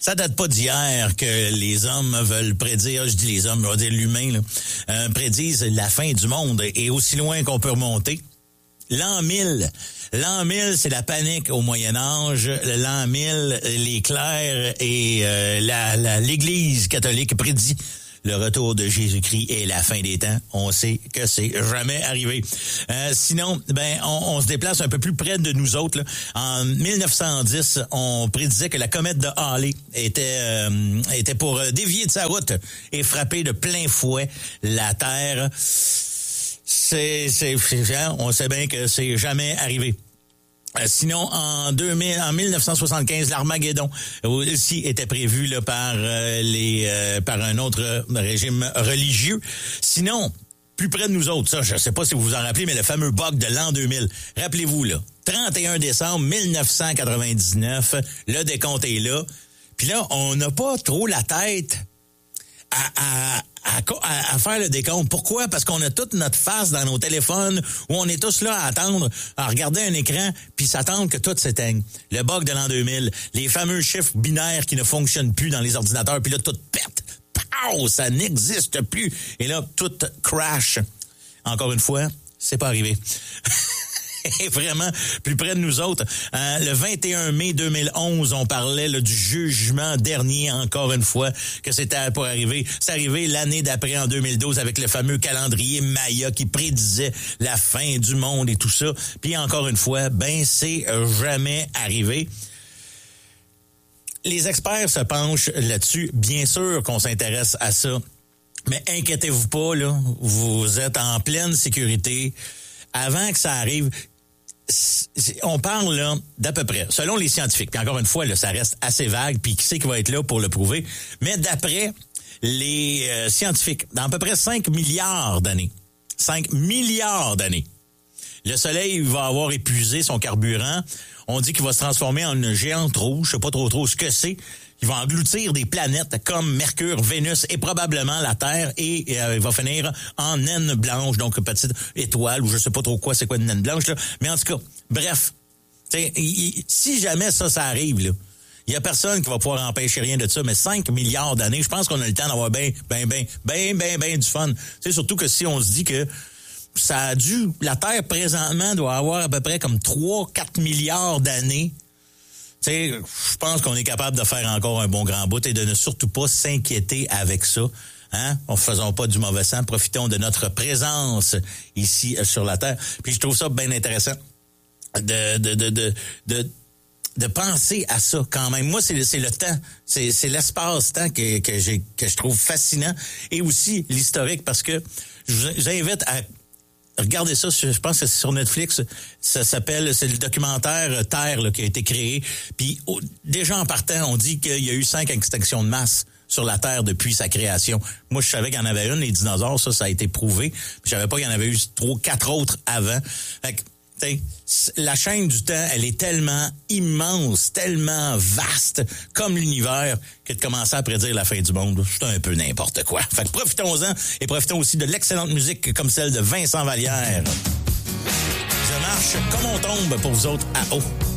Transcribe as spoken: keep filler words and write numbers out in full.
Ça date pas d'hier que les hommes veulent prédire, je dis les hommes, on va dire l'humain, là, euh, prédisent la fin du monde. Et aussi loin qu'on peut remonter, l'an mille. L'an mille, c'est la panique au Moyen-Âge. L'an mille, les clercs et euh, la, la, l'Église catholique prédit le retour de Jésus-Christ et la fin des temps. On sait que c'est jamais arrivé. Euh, sinon, ben, on, on se déplace un peu plus près de nous autres, là. En mille neuf cent dix, on prédisait que la comète de Halley était, euh, était pour dévier de sa route et frapper de plein fouet la Terre. C'est, c'est, c'est, on sait bien que c'est jamais arrivé. Euh, sinon, en deux mille, en mille neuf cent soixante-quinze, l'Armageddon aussi était prévu là, par euh, les euh, par un autre régime religieux. Sinon, plus près de nous autres, ça, je sais pas si vous vous en rappelez, mais le fameux bug de l'an deux mille. Rappelez-vous là, trente et un décembre mille neuf cent quatre-vingt-dix-neuf, le décompte est là. Puis là, on n'a pas trop la tête à, à À, à, à faire le décompte. Pourquoi? Parce qu'on a toute notre face dans nos téléphones où on est tous là à attendre, à regarder un écran puis s'attendre que tout s'éteigne. Le bug de l'an deux mille, les fameux chiffres binaires qui ne fonctionnent plus dans les ordinateurs puis là, tout pète. Pow! Ça n'existe plus. Et là, tout crash. Encore une fois, c'est pas arrivé. Et vraiment plus près de nous autres. Euh, le vingt et un mai deux mille onze, on parlait là, du jugement dernier, encore une fois, que c'était pour arriver. C'est arrivé l'année d'après, en deux mille douze, avec le fameux calendrier Maya qui prédisait la fin du monde et tout ça. Puis encore une fois, ben c'est jamais arrivé. Les experts se penchent là-dessus. Bien sûr qu'on s'intéresse à ça. Mais inquiétez-vous pas, là, vous êtes en pleine sécurité. Avant que ça arrive, on parle là d'à peu près, selon les scientifiques, puis encore une fois, là, ça reste assez vague, puis qui c'est qui va être là pour le prouver, mais d'après les euh, scientifiques, dans à peu près cinq milliards d'années, cinq milliards d'années, le Soleil va avoir épuisé son carburant. On dit qu'il va se transformer en une géante rouge, je sais pas trop trop ce que c'est. Il va engloutir des planètes comme Mercure, Vénus et probablement la Terre et euh, il va finir en naine blanche, donc petite étoile ou je sais pas trop quoi, c'est quoi une naine blanche là. Mais en tout cas, bref, il, il, si jamais ça, ça arrive là, il y a personne qui va pouvoir empêcher rien de ça. Mais cinq milliards d'années, je pense qu'on a le temps d'avoir ben, ben, ben, ben, ben, ben du fun. C'est surtout que si on se dit que ça a dû, la Terre présentement doit avoir à peu près comme trois, quatre milliards d'années. Tu sais, je pense qu'on est capable de faire encore un bon grand bout et de ne surtout pas s'inquiéter avec ça. Hein? En faisant pas du mauvais sang, profitons de notre présence ici sur la Terre. Puis je trouve ça bien intéressant de de de de, de de penser à ça quand même. Moi, c'est, c'est le temps, c'est, c'est l'espace-temps que, que, j'ai, que je trouve fascinant et aussi l'historique parce que je vous invite à regardez ça, je pense que c'est sur Netflix. Ça s'appelle, c'est le documentaire Terre là, qui a été créé. Puis oh, déjà en partant, on dit qu'il y a eu cinq extinctions de masse sur la Terre depuis sa création. Moi, je savais qu'il y en avait une, les dinosaures, ça, ça a été prouvé. Je savais pas qu'il y en avait eu trois, quatre autres avant. Fait que, t'sais, la chaîne du temps, elle est tellement immense, tellement vaste, comme l'univers, que de commencer à prédire la fin du monde, c'est un peu n'importe quoi. Fait que profitons-en et profitons aussi de l'excellente musique comme celle de Vincent Vallière. Je marche comme on tombe pour vous autres à haut.